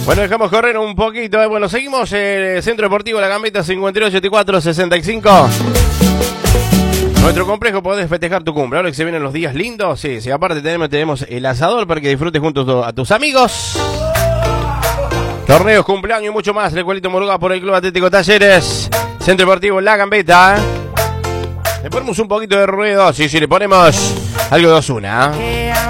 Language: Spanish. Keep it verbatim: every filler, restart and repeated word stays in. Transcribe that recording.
Bueno, dejamos correr un poquito. Eh. Bueno, seguimos el eh, Centro Deportivo La Gambeta cincuenta y ocho ochenta y cuatro sesenta y cinco. Nuestro complejo podés festejar tu cumple. Ahora que se vienen los días lindos. Sí, sí, aparte tenemos, tenemos el asador para que disfrutes junto a tus amigos. Torneos, cumpleaños y mucho más. El Cuelito Moruga por el Club Atlético Talleres. Centro Deportivo La Gambeta. Le ponemos un poquito de ruido. Sí, sí, le ponemos algo de Ozuna.